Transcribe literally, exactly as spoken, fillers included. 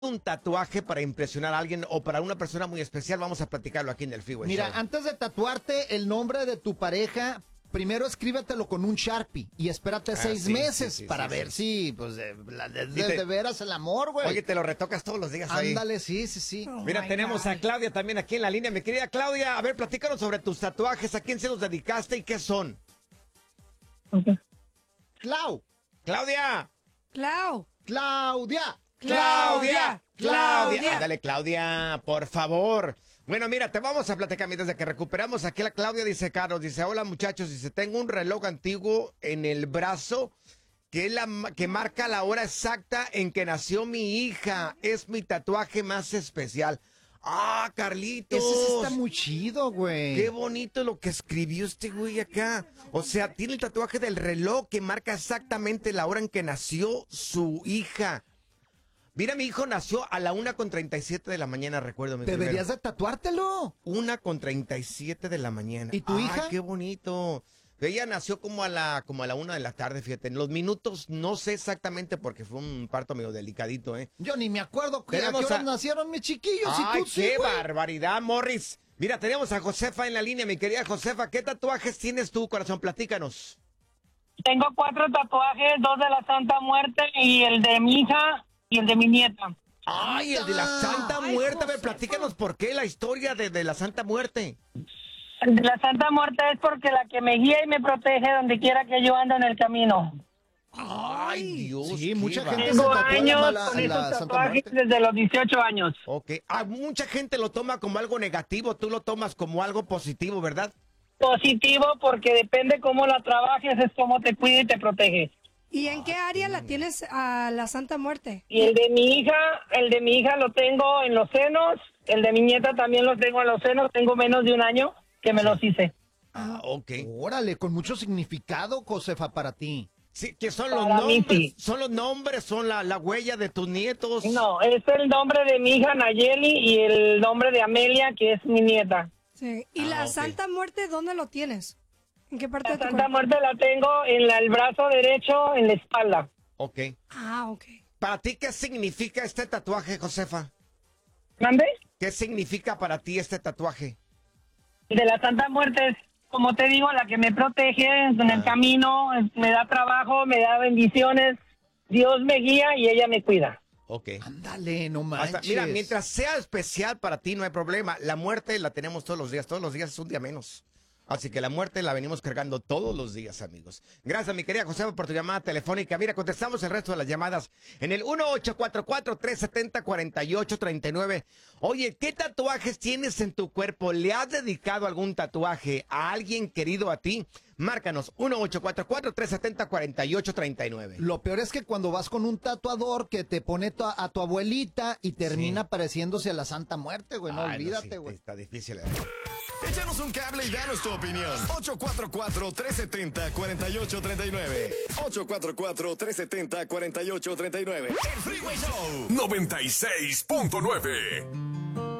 un tatuaje para impresionar a alguien o para una persona muy especial? Vamos a platicarlo aquí en el Freeway Mira, Show. antes de tatuarte el nombre de tu pareja, primero escríbetelo con un Sharpie y espérate Ah, seis sí, meses sí, sí, para sí, ver sí. si, pues, de, la- de- Y de- te- de veras el amor, güey. Oye, te lo retocas todos los días ahí. Ándale, sí, sí, sí. Oh, Mira, my tenemos God. a Claudia también aquí en la línea. Mi querida Claudia, a ver, platícanos sobre tus tatuajes. ¿A quién se los dedicaste y qué son? Clau, ¡Claudia! Clau. Claudia. ¡Claudia! ¡Claudia! Claudia. Ándale, Claudia, por favor. Bueno, mira, te vamos a platicar mientras de que recuperamos aquí la Claudia, dice Carlos, dice, hola muchachos, dice, tengo un reloj antiguo en el brazo que, es la, que marca la hora exacta en que nació mi hija. Es mi tatuaje más especial. ¡Ah, Carlitos! Ese sí está muy chido, güey. Qué bonito lo que escribió este güey acá. O sea, tiene el tatuaje del reloj que marca exactamente la hora en que nació su hija. Mira, mi hijo nació a la una con treinta y siete de la mañana, recuerdo. mi Deberías primero. de tatuártelo. Una con treinta y siete de la mañana. ¿Y tu Ay, hija? qué bonito. Ella nació como a la como a la una de la tarde, fíjate. En los minutos no sé exactamente porque fue un parto medio delicadito, ¿eh? Yo ni me acuerdo que, a qué Tenemos horas a- nacieron mis chiquillos. Ay, y tú sí, qué güey. barbaridad, Morris. Mira, tenemos a Josefa en la línea, mi querida Josefa. ¿Qué tatuajes tienes tú, corazón? Platícanos. Tengo cuatro tatuajes, dos de la Santa Muerte y el de mi hija y el de mi nieta. Ay, el de la Santa Ay, Muerte. A ver, Josefa. platícanos por qué la historia de, de la Santa Muerte. El de la Santa Muerte es porque la que me guía y me protege donde quiera que yo ando en el camino. Ay, Dios. Sí, qué mucha bárbaro. gente se Tengo tatúa años la- la- con la esos Santa tatuajes Muerte. desde los dieciocho años. Ok. Ah, mucha gente lo toma como algo negativo. Tú lo tomas como algo positivo, ¿verdad? Positivo porque depende cómo la trabajes, es cómo te cuida y te protege. ¿Y en qué área la tienes a la Santa Muerte? Y el de mi hija, el de mi hija lo tengo en los senos, el de mi nieta también los tengo en los senos, tengo menos de un año que me los hice. Ah, ok. Órale, con mucho significado, Josefa, para ti. Sí, que son los Para mí, nombres. sí. Son los nombres, son la, la huella de tus nietos. No, es el nombre de mi hija Nayeli y el nombre de Amelia, que es mi nieta. Sí. ¿Y Ah, la ok. Santa Muerte dónde lo tienes? ¿En qué parte La de tu Santa cuerpo? Muerte la tengo en la- el brazo derecho, en la espalda. Ok. Ah, ok. ¿Para ti qué significa este tatuaje, Josefa? ¿Mande? ¿Qué significa para ti este tatuaje? De la Santa Muerte es, como te digo, la que me protege en el camino, es- me da trabajo, me da bendiciones. Dios me guía y ella me cuida. Ok. Ándale, no Hasta- manches. mira, mientras sea especial para ti, no hay problema. La muerte la tenemos todos los días. Todos los días es un día menos. Así que la muerte la venimos cargando todos los días, amigos. Gracias, mi querida Josefa, por tu llamada telefónica. Mira, contestamos el resto de las llamadas en el uno ocho cuatro cuatro, tres siete cero, cuatro ocho tres nueve. Oye, ¿qué tatuajes tienes en tu cuerpo? ¿Le has dedicado algún tatuaje a alguien querido a ti? Márcanos uno ocho cuatro cuatro, tres siete cero, cuatro ocho tres nueve. Lo peor es que cuando vas con un tatuador que te pone tu- a tu abuelita y termina Sí. pareciéndose a la Santa Muerte, güey. No Ay, olvídate, sí, güey. está difícil. ¿eh? Échanos un cable y danos tu opinión. ocho cuatro cuatro, tres siete cero, cuatro ocho tres nueve. ocho cuatro cuatro, tres siete cero, cuatro ocho tres nueve. El Freeway Show. noventa y seis punto nueve.